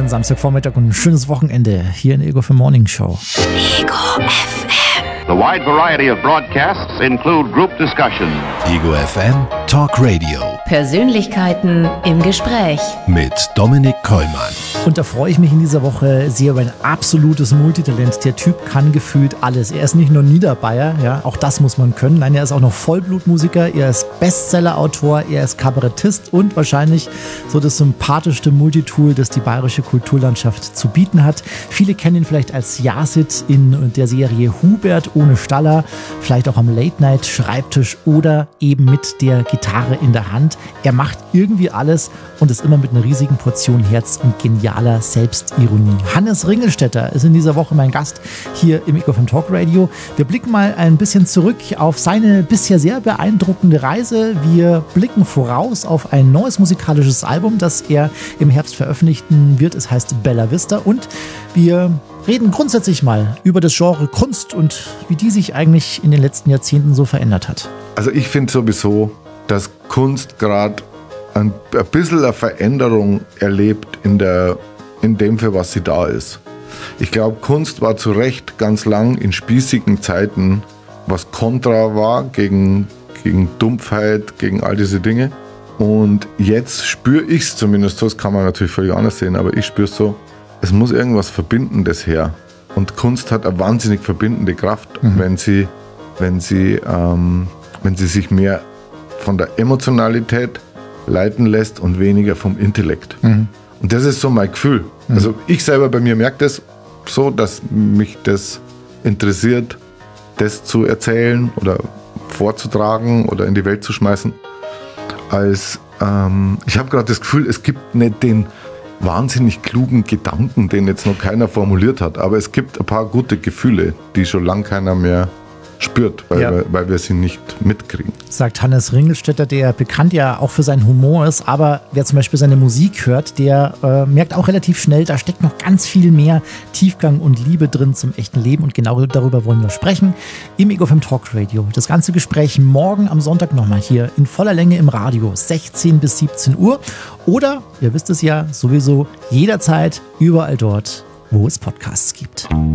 schönen Samstagvormittag und ein schönes Wochenende hier in Ego FM Morning Show. Ego FM. The wide variety of broadcasts include group discussion. Ego FM Talk Radio. Persönlichkeiten im Gespräch. Mit Dominik Kollmann. Und da freue ich mich in dieser Woche sehr über ein absolutes Multitalent. Der Typ kann gefühlt alles. Er ist nicht nur Niederbayer, ja, auch das muss man können. Nein, er ist auch noch Vollblutmusiker, er ist Bestsellerautor, er ist Kabarettist und wahrscheinlich so das sympathischste Multitool, das die bayerische Kulturlandschaft zu bieten hat. Viele kennen ihn vielleicht als Yasid in der Serie Hubert ohne Staller, vielleicht auch am Late-Night-Schreibtisch oder eben mit der Gitarre in der Hand. Er macht irgendwie alles und ist immer mit einer riesigen Portion Herz und genialer Selbstironie. Hannes Ringelstetter ist in dieser Woche mein Gast hier im Ego FM Talk Radio. Wir blicken mal ein bisschen zurück auf seine bisher sehr beeindruckende Reise. Wir blicken voraus auf ein neues musikalisches Album, das er im Herbst veröffentlichen wird. Es heißt Bella Vista und wir reden grundsätzlich mal über das Genre Kunst und wie die sich eigentlich in den letzten Jahrzehnten so verändert hat. Also ich finde sowieso, dass Kunst gerade ein bisschen eine Veränderung erlebt in dem, für was sie da ist. Ich glaube, Kunst war zu Recht ganz lang in spießigen Zeiten, was kontra war gegen Dumpfheit, gegen all diese Dinge. Und jetzt spüre ich es zumindest so, das kann man natürlich völlig anders sehen, aber ich spüre es so, es muss irgendwas Verbindendes her. Und Kunst hat eine wahnsinnig verbindende Kraft, wenn sie sich mehr von der Emotionalität leiten lässt und weniger vom Intellekt. Und das ist so mein Gefühl. Also ich selber bei mir merke das so, dass mich das interessiert, das zu erzählen oder vorzutragen oder in die Welt zu schmeißen. Ich habe gerade das Gefühl, es gibt nicht den wahnsinnig klugen Gedanken, den jetzt noch keiner formuliert hat, aber es gibt ein paar gute Gefühle, die schon lange keiner mehr spürt, weil wir sie nicht mitkriegen. Sagt Hannes Ringelstetter, der bekannt ja auch für seinen Humor ist, aber wer zum Beispiel seine Musik hört, der merkt auch relativ schnell, da steckt noch ganz viel mehr Tiefgang und Liebe drin zum echten Leben und genau darüber wollen wir sprechen im Ego FM Talk Radio. Das ganze Gespräch morgen am Sonntag nochmal hier in voller Länge im Radio, 16 bis 17 Uhr oder, ihr wisst es ja, sowieso jederzeit überall dort, wo es Podcasts gibt.